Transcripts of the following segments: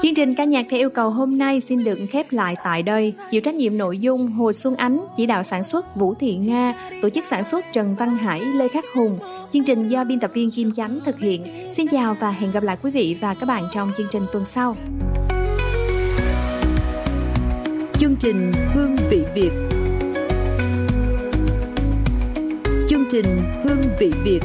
Chương trình ca nhạc theo yêu cầu hôm nay xin được khép lại tại đây. Chịu trách nhiệm nội dung Hồ Xuân Ánh, chỉ đạo sản xuất Vũ Thị Nga, tổ chức sản xuất Trần Văn Hải, Lê Khắc Hùng. Chương trình do biên tập viên Kim Chánh thực hiện. Xin chào và hẹn gặp lại quý vị và các bạn trong chương trình tuần sau. Chương trình Hương vị Việt. Chương trình Hương vị Việt.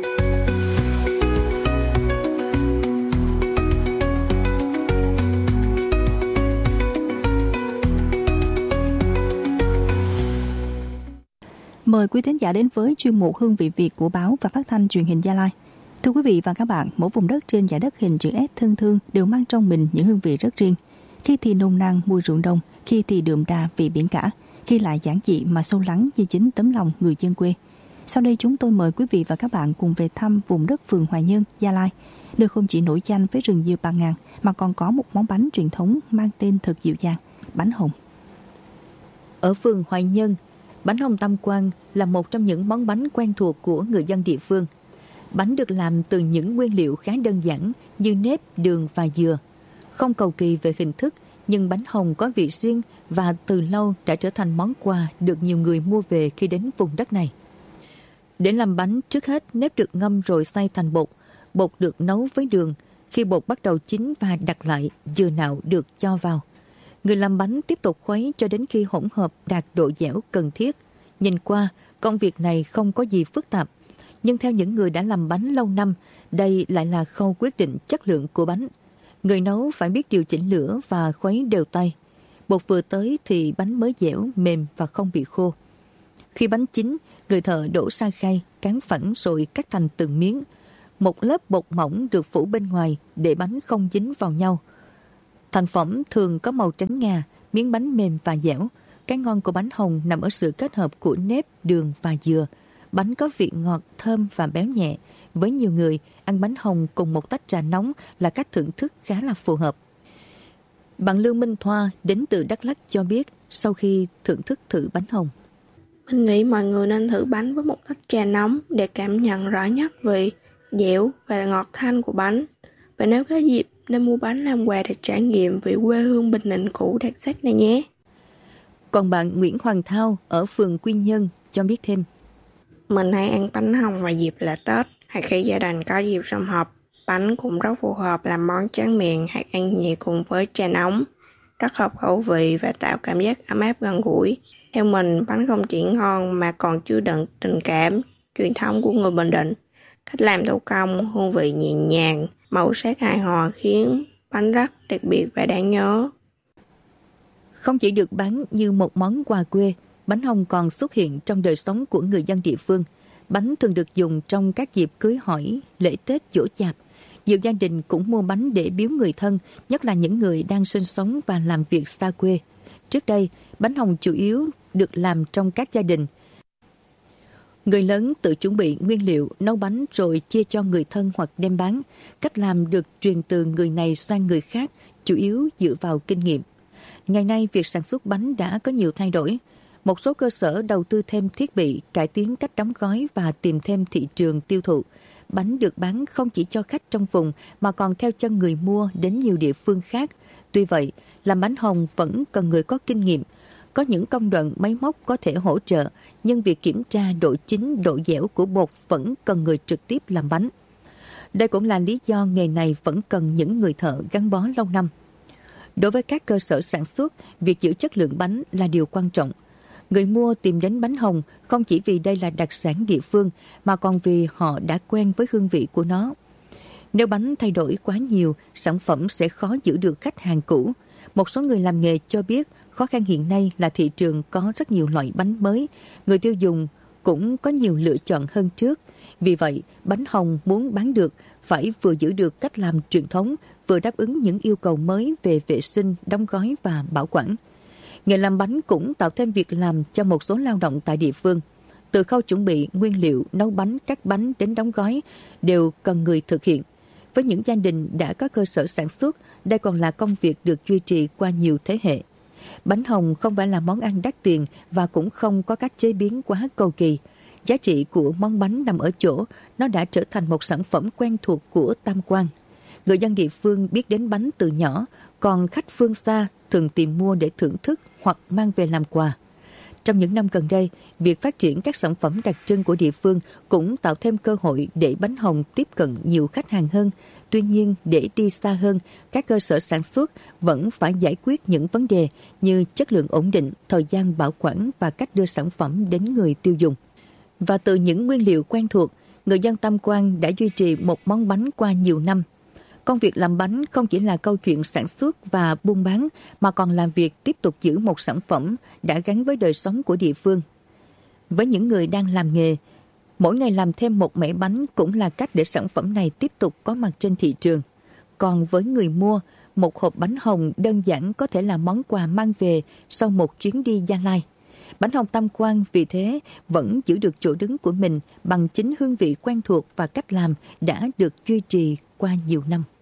Mời quý thính giả đến với chuyên mục Hương vị Việt của báo và phát thanh truyền hình Gia Lai. Thưa quý vị và các bạn, mỗi vùng đất trên dải đất hình chữ S thân thương đều mang trong mình những hương vị rất riêng. Khi thì nồng nàn mùi ruộng đồng, khi thì đượm đà vị biển cả, khi lại giản dị mà sâu lắng như chính tấm lòng người dân quê. Sau đây chúng tôi mời quý vị và các bạn cùng về thăm vùng đất phường Hoài Nhân, Gia Lai, nơi không chỉ nổi danh với rừng dừa bạt ngàn mà còn có một món bánh truyền thống mang tên thật dịu dàng, bánh hồng. Ở phường Hoài Nhân, bánh hồng Tam Quan là một trong những món bánh quen thuộc của người dân địa phương. Bánh được làm từ những nguyên liệu khá đơn giản như nếp, đường và dừa. Không cầu kỳ về hình thức, nhưng bánh hồng có vị riêng và từ lâu đã trở thành món quà được nhiều người mua về khi đến vùng đất này. Để làm bánh, trước hết nếp được ngâm rồi xay thành bột. Bột được nấu với đường. Khi bột bắt đầu chín và đặt lại, dừa nạo được cho vào. Người làm bánh tiếp tục khuấy cho đến khi hỗn hợp đạt độ dẻo cần thiết. Nhìn qua, công việc này không có gì phức tạp. Nhưng theo những người đã làm bánh lâu năm, đây lại là khâu quyết định chất lượng của bánh. Người nấu phải biết điều chỉnh lửa và khuấy đều tay. Bột vừa tới thì bánh mới dẻo, mềm và không bị khô. Khi bánh chín, người thợ đổ sa khay, cán phẳng rồi cắt thành từng miếng. Một lớp bột mỏng được phủ bên ngoài để bánh không dính vào nhau. Thành phẩm thường có màu trắng ngà, miếng bánh mềm và dẻo. Cái ngon của bánh hồng nằm ở sự kết hợp của nếp, đường và dừa. Bánh có vị ngọt, thơm và béo nhẹ. Với nhiều người, ăn bánh hồng cùng một tách trà nóng là cách thưởng thức khá là phù hợp. Bạn Lương Minh Thoa đến từ Đắk Lắk cho biết sau khi thưởng thức thử bánh hồng. Mình nghĩ mọi người nên thử bánh với một tách trà nóng để cảm nhận rõ nhất vị, dẻo và ngọt thanh của bánh. Và nếu có dịp nên mua bánh làm quà để trải nghiệm vị quê hương Bình Định cũ đặc sắc này nhé. Còn bạn Nguyễn Hoàng Thao ở phường Quy Nhơn cho biết thêm. Mình hay ăn bánh hồng vào dịp lễ Tết hay khi gia đình có dịp sum họp. Bánh cũng rất phù hợp làm món tráng miệng hay ăn nhẹ cùng với trà nóng. Rất hợp khẩu vị và tạo cảm giác ấm áp gần gũi. Theo mình, bánh không chỉ ngon mà còn chứa đựng tình cảm, truyền thống của người Bình Định. Cách làm thủ công, hương vị nhẹ nhàng, màu sắc hài hòa khiến bánh rất đặc biệt và đáng nhớ. Không chỉ được bán như một món quà quê, bánh hồng còn xuất hiện trong đời sống của người dân địa phương. Bánh thường được dùng trong các dịp cưới hỏi, lễ Tết, giỗ chạp. Nhiều gia đình cũng mua bánh để biếu người thân, nhất là những người đang sinh sống và làm việc xa quê. Trước đây, bánh hồng chủ yếu được làm trong các gia đình. Người lớn tự chuẩn bị nguyên liệu, nấu bánh rồi chia cho người thân hoặc đem bán. Cách làm được truyền từ người này sang người khác, chủ yếu dựa vào kinh nghiệm. Ngày nay, việc sản xuất bánh đã có nhiều thay đổi. Một số cơ sở đầu tư thêm thiết bị, cải tiến cách đóng gói và tìm thêm thị trường tiêu thụ. Bánh được bán không chỉ cho khách trong vùng mà còn theo chân người mua đến nhiều địa phương khác. Tuy vậy, làm bánh hồng vẫn cần người có kinh nghiệm. Có những công đoạn máy móc có thể hỗ trợ, nhưng việc kiểm tra độ chín, độ dẻo của bột vẫn cần người trực tiếp làm bánh. Đây cũng là lý do nghề này vẫn cần những người thợ gắn bó lâu năm. Đối với các cơ sở sản xuất, việc giữ chất lượng bánh là điều quan trọng. Người mua tìm đến bánh hồng không chỉ vì đây là đặc sản địa phương mà còn vì họ đã quen với hương vị của nó. Nếu bánh thay đổi quá nhiều, sản phẩm sẽ khó giữ được khách hàng cũ. Một số người làm nghề cho biết khó khăn hiện nay là thị trường có rất nhiều loại bánh mới, người tiêu dùng cũng có nhiều lựa chọn hơn trước. Vì vậy, bánh hồng muốn bán được phải vừa giữ được cách làm truyền thống, vừa đáp ứng những yêu cầu mới về vệ sinh, đóng gói và bảo quản. Nghề làm bánh cũng tạo thêm việc làm cho một số lao động tại địa phương. Từ khâu chuẩn bị nguyên liệu, nấu bánh, cắt bánh đến đóng gói đều cần người thực hiện. Với những gia đình đã có cơ sở sản xuất, đây còn là công việc được duy trì qua nhiều thế hệ. Bánh hồng không phải là món ăn đắt tiền và cũng không có cách chế biến quá cầu kỳ. Giá trị của món bánh nằm ở chỗ nó đã trở thành một sản phẩm quen thuộc của Tam Quan. Người dân địa phương biết đến bánh từ nhỏ, còn khách phương xa thường tìm mua để thưởng thức hoặc mang về làm quà. Trong những năm gần đây, việc phát triển các sản phẩm đặc trưng của địa phương cũng tạo thêm cơ hội để bánh hồng tiếp cận nhiều khách hàng hơn. Tuy nhiên, để đi xa hơn, các cơ sở sản xuất vẫn phải giải quyết những vấn đề như chất lượng ổn định, thời gian bảo quản và cách đưa sản phẩm đến người tiêu dùng. Và từ những nguyên liệu quen thuộc, người dân Tam Quan đã duy trì một món bánh qua nhiều năm. Công việc làm bánh không chỉ là câu chuyện sản xuất và buôn bán, mà còn là việc tiếp tục giữ một sản phẩm đã gắn với đời sống của địa phương. Với những người đang làm nghề, mỗi ngày làm thêm một mẻ bánh cũng là cách để sản phẩm này tiếp tục có mặt trên thị trường. Còn với người mua, một hộp bánh hồng đơn giản có thể là món quà mang về sau một chuyến đi Gia Lai. Bánh hồng Tam Quan vì thế vẫn giữ được chỗ đứng của mình bằng chính hương vị quen thuộc và cách làm đã được duy trì qua nhiều năm.